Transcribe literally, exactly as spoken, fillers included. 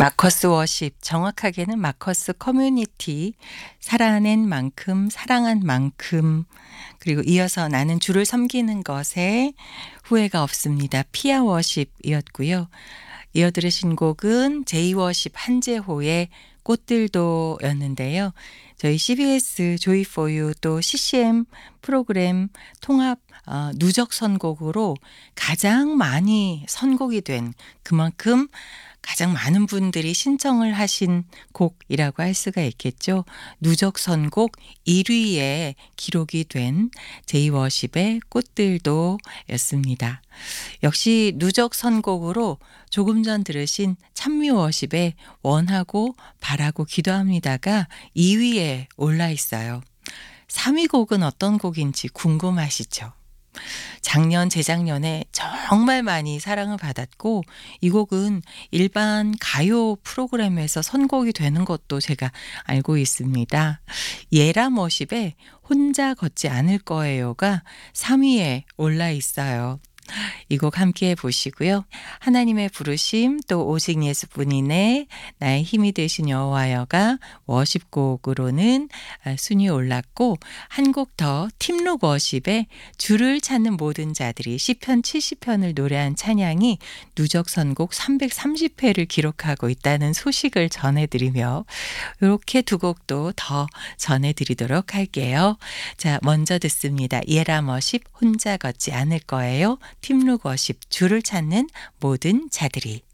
마커스 워십, 정확하게는 마커스 커뮤니티, 살아낸 만큼 사랑한 만큼, 그리고 이어서 나는 주를 섬기는 것에 후회가 없습니다. 피아 워십이었고요. 이어 들으신 곡은 제이 워십 한재호의 꽃들도였는데요. 저희 씨비에스 조이 포유 또 씨씨엠 프로그램 통합 어, 누적 선곡으로 가장 많이 선곡이 된, 그만큼 가장 많은 분들이 신청을 하신 곡이라고 할 수가 있겠죠. 누적 선곡 일 위에 기록이 된 제이 워십의 꽃들도 였습니다. 역시 누적 선곡으로 조금 전 들으신 찬미 워십의 원하고 바라고 기도합니다가 이 위에 올라 있어요. 삼 위 곡은 어떤 곡인지 궁금하시죠? 작년, 재작년에 정말 많이 사랑을 받았고, 이 곡은 일반 가요 프로그램에서 선곡이 되는 것도 제가 알고 있습니다. 예람 워십의 혼자 걷지 않을 거예요가 삼 위에 올라 있어요. 이 곡 함께 보시고요. 하나님의 부르심, 또 오직 예수뿐이네, 나의 힘이 되신 여호와여가 워십곡으로는 순위에 올랐고, 한 곡 더 팀룩 워십의 주를 찾는 모든 자들이 시편 칠십 편을 노래한 찬양이 누적 선곡 삼백삼십 회를 기록하고 있다는 소식을 전해드리며, 이렇게 두 곡도 더 전해드리도록 할게요. 자, 먼저 듣습니다. 예람 워십 혼자 걷지 않을 거예요. 팀룩 워십 주를 찾는 모든 자들이.